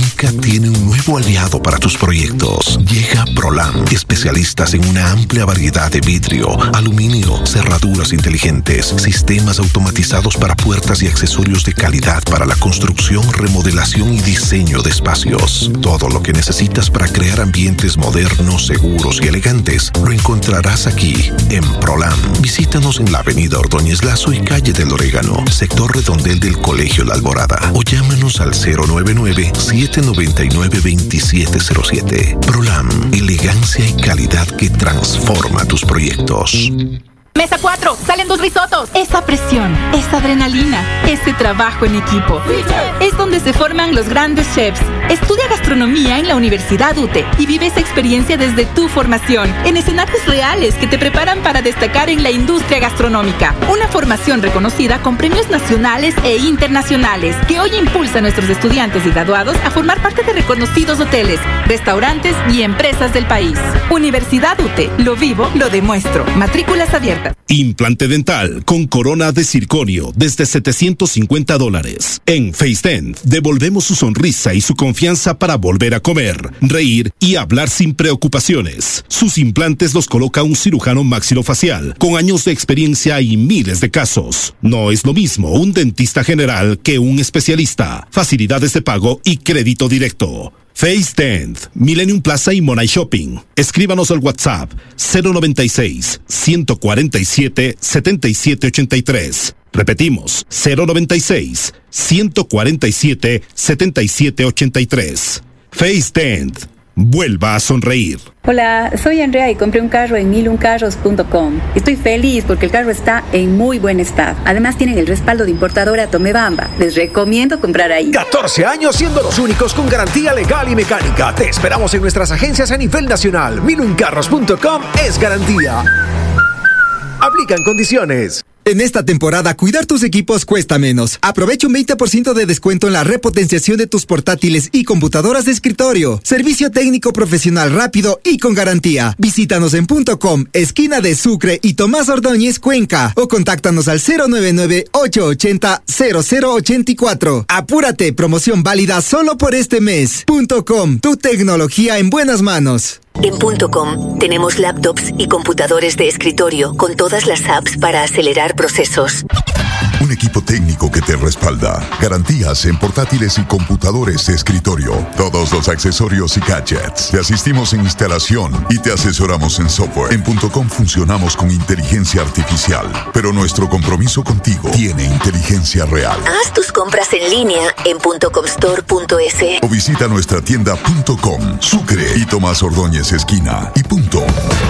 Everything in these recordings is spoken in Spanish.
Cuenca tiene un nuevo aliado para tus proyectos. Llega ProLam, especialistas en una amplia variedad de vidrio, aluminio, cerraduras inteligentes, sistemas automatizados para puertas y accesorios de calidad para la construcción, remodelación y diseño de espacios. Todo lo que necesitas para crear ambientes modernos, seguros y elegantes lo encontrarás aquí en ProLam. Visítanos en la avenida Ordóñez Lazo y calle del Orégano, sector redondel del Colegio La Alborada, o llámanos al 099-799-2707. ProLam, elegancia y calidad que transforma tus proyectos. Mesa 4, salen 2 risotos. Esa presión, esa adrenalina, ese trabajo en equipo. Es donde se forman los grandes chefs. Estudia gastronomía en la Universidad UTE y vive esa experiencia desde tu formación, en escenarios reales que te preparan para destacar en la industria gastronómica. Una formación reconocida con premios nacionales e internacionales, que hoy impulsa a nuestros estudiantes y graduados a formar parte de reconocidos hoteles, restaurantes y empresas del país. Universidad UTE, lo vivo, lo demuestro. Matrículas abiertas. Implante dental con corona de circonio desde $750. En FaceDent devolvemos su sonrisa y su confianza para volver a comer, reír y hablar sin preocupaciones. Sus implantes los coloca un cirujano maxilofacial con años de experiencia y miles de casos. No es lo mismo un dentista general que un especialista. Facilidades de pago y crédito directo. FaceDent, Millennium Plaza y Monay Shopping. Escríbanos al WhatsApp 096-147-7783. Repetimos, 096-147-7783. FaceDent. Vuelva a sonreír. Hola, soy Andrea y compré un carro en miluncarros.com. Estoy feliz porque el carro está en muy buen estado. Además tienen el respaldo de importadora Tomebamba. Les recomiendo comprar ahí. 14 años siendo los únicos con garantía legal y mecánica. Te esperamos en nuestras agencias a nivel nacional. miluncarros.com es garantía. Aplican condiciones. En esta temporada, cuidar tus equipos cuesta menos. Aprovecha un 20% de descuento en la repotenciación de tus portátiles y computadoras de escritorio. Servicio técnico profesional rápido y con garantía. Visítanos en .com, esquina de Sucre y Tomás Ordóñez, Cuenca. O contáctanos al 099-880-0084. Apúrate, promoción válida solo por este mes. .com, tu tecnología en buenas manos. En .com tenemos laptops y computadores de escritorio con todas las apps para acelerar procesos. Un equipo técnico que te respalda. Garantías en portátiles y computadores de escritorio. Todos los accesorios y gadgets. Te asistimos en instalación y te asesoramos en software. En .com funcionamos con inteligencia artificial, pero nuestro compromiso contigo tiene inteligencia real. Haz tus compras en línea en .comstore.es o visita nuestra tienda .com, Sucre y Tomás Ordóñez esquina y punto.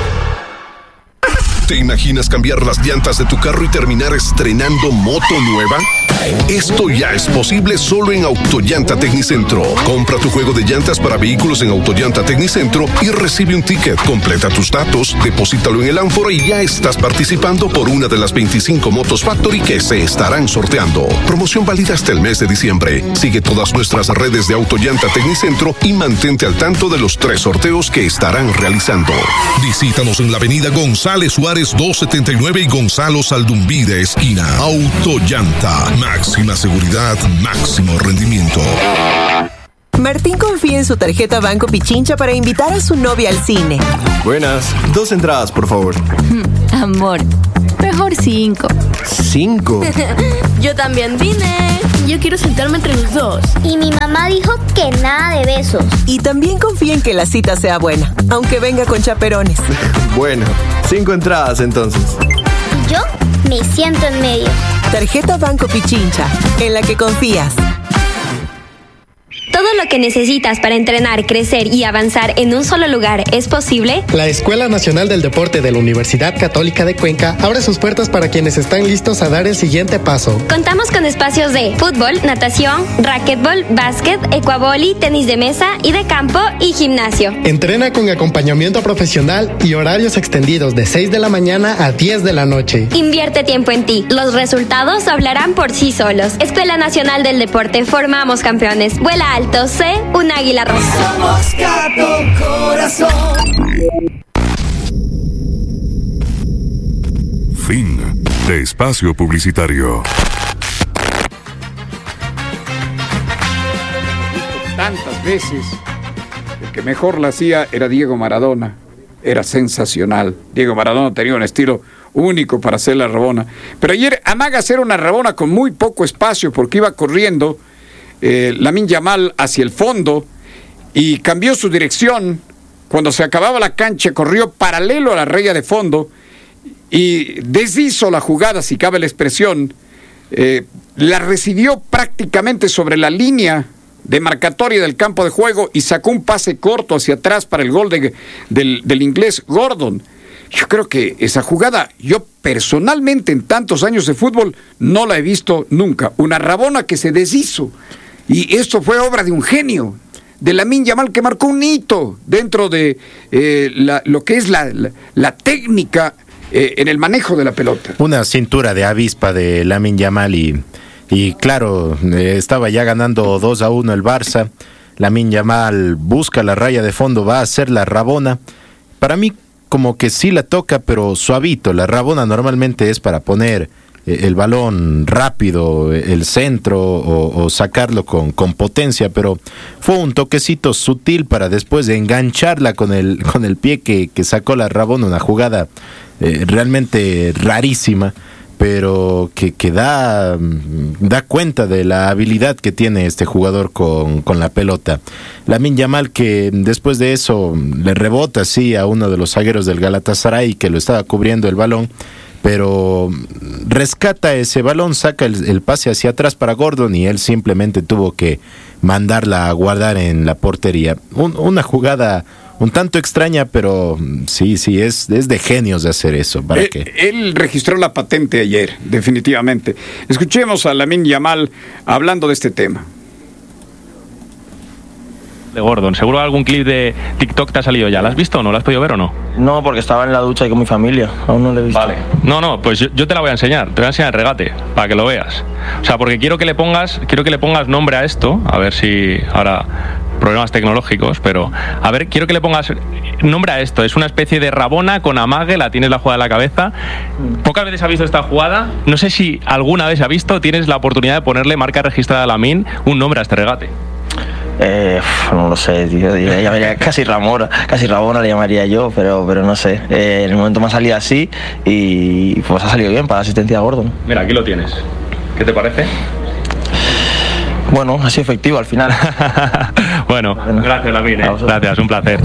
¿Te imaginas cambiar las llantas de tu carro y terminar estrenando moto nueva? Esto ya es posible solo en Autollanta Tecnicentro. Compra tu juego de llantas para vehículos en Autollanta Tecnicentro y recibe un ticket. Completa tus datos, deposítalo en el ánfora y ya estás participando por una de las 25 motos Factory que se estarán sorteando. Promoción válida hasta el mes de diciembre. Sigue todas nuestras redes de Autollanta Tecnicentro y mantente al tanto de los 3 sorteos que estarán realizando. Visítanos en la avenida González Suárez 279 y Gonzalo Saldumbide esquina. Autollanta. Máxima seguridad, máximo rendimiento. Martín confía en su tarjeta Banco Pichincha para invitar a su novia al cine. Buenas, 2 entradas, por favor. Amor, mejor 5. ¿5? Yo también vine. Yo quiero sentarme entre los dos. Y mi mamá dijo que nada de besos. Y también confía en que la cita sea buena, aunque venga con chaperones. Bueno, 5 entradas entonces. Yo me siento en medio. Tarjeta Banco Pichincha, en la que confías. Todo lo que necesitas para entrenar, crecer y avanzar en un solo lugar es posible. La Escuela Nacional del Deporte de la Universidad Católica de Cuenca abre sus puertas para quienes están listos a dar el siguiente paso. Contamos con espacios de fútbol, natación, racquetbol, básquet, ecuavoli, tenis de mesa y de campo y gimnasio. Entrena con acompañamiento profesional y horarios extendidos de 6 de la mañana a 10 de la noche. Invierte tiempo en ti. Los resultados hablarán por sí solos. Escuela Nacional del Deporte, formamos campeones. Vuela alto, sé un águila roja. Somos Gato Corazón. Fin de espacio publicitario. tantas veces, el que mejor la hacía era Diego Maradona. Era sensacional. Diego Maradona tenía un estilo único para hacer la rabona. Pero ayer amaga hacer una rabona con muy poco espacio porque iba corriendo Lamine Yamal hacia el fondo y cambió su dirección. Cuando se acababa la cancha, corrió paralelo a la raya de fondo y deshizo la jugada, si cabe la expresión. La recibió prácticamente sobre la línea de marcatoria del campo de juego y sacó un pase corto hacia atrás para el gol del inglés Gordon. Yo creo que esa jugada, yo personalmente en tantos años de fútbol no la he visto nunca. Una rabona que se deshizo. Y esto fue obra de un genio, de Lamine Yamal, que marcó un hito dentro de lo que es la técnica en el manejo de la pelota. Una cintura de avispa de Lamine Yamal y claro, estaba ya ganando 2-1 el Barça. Lamine Yamal busca la raya de fondo, va a hacer la rabona. Para mí como que sí la toca, pero suavito. La rabona normalmente es para poner el balón rápido, el centro o sacarlo con potencia, pero fue un toquecito sutil para después de engancharla con el pie que sacó la rabona. Una jugada realmente rarísima, pero que da cuenta de la habilidad que tiene este jugador con la pelota. Lamine Yamal, que después de eso le rebota así a uno de los zagueros del Galatasaray que lo estaba cubriendo el balón, pero rescata ese balón, saca el pase hacia atrás para Gordon y él simplemente tuvo que mandarla a guardar en la portería. Una jugada un tanto extraña, pero sí, es de genios de hacer eso. ¿Para qué? Él registró la patente ayer, definitivamente. Escuchemos a Lamine Yamal hablando de este tema. De Gordon, seguro algún clip de TikTok te ha salido ya. ¿La has visto o no? ¿La has podido ver o no? No, porque estaba en la ducha y con mi familia. Aún no lo he visto. Vale. No, pues yo te la voy a enseñar. Te voy a enseñar el regate para que lo veas. O sea, porque quiero que le pongas nombre a esto. A ver si ahora problemas tecnológicos, pero a ver, quiero que le pongas nombre a esto. Es una especie de rabona con amague, la tienes la jugada en la cabeza. Pocas veces has visto esta jugada. No sé si alguna vez ha visto, tienes la oportunidad de ponerle marca registrada a Lamine un nombre a este regate. No lo sé, tío. Llamaría casi Rabona le llamaría yo, pero no sé. En el momento me ha salido así y pues ha salido bien para la asistencia a Gordon. Mira, aquí lo tienes. ¿Qué te parece? Bueno, ha sido efectivo al final. Bueno, gracias Lamine. Gracias, un placer.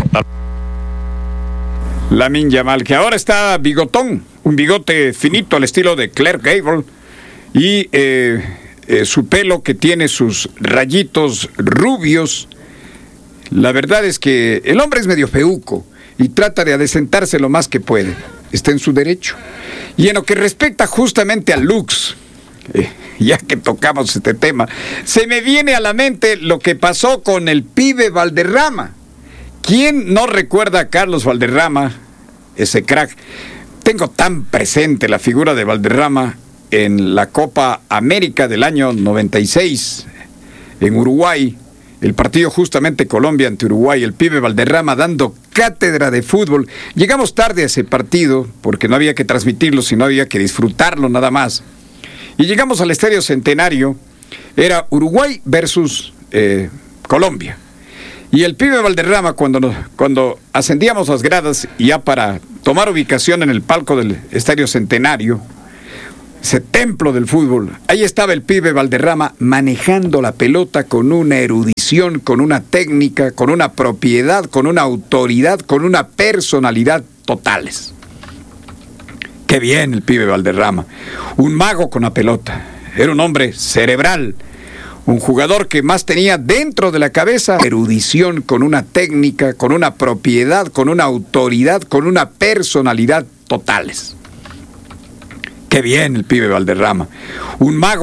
Lamine Yamal, que ahora está bigotón, un bigote finito al estilo de Clark Gable y su pelo que tiene sus rayitos rubios. La verdad es que el hombre es medio feuco y trata de adecentarse lo más que puede. Está en su derecho. Y en lo que respecta justamente al looks, ya que tocamos este tema, se me viene a la mente lo que pasó con el pibe Valderrama. ¿Quién no recuerda a Carlos Valderrama, ese crack? Tengo tan presente la figura de Valderrama en la Copa América del año 96 en Uruguay, el partido justamente Colombia ante Uruguay, el pibe Valderrama dando cátedra de fútbol. Llegamos tarde a ese partido porque no había que transmitirlo, sino había que disfrutarlo nada más. Y llegamos al Estadio Centenario, era Uruguay versus Colombia. Y el pibe Valderrama, cuando ascendíamos las gradas, ya para tomar ubicación en el palco del Estadio Centenario, ese templo del fútbol, ahí estaba el pibe Valderrama manejando la pelota con una erudición, con una técnica, con una propiedad, con una autoridad, con una personalidad totales. Qué bien el pibe Valderrama, un mago con la pelota, era un hombre cerebral, un jugador que más tenía dentro de la cabeza erudición, con una técnica, con una propiedad, con una autoridad, con una personalidad totales. Qué bien el pibe Valderrama, un mago.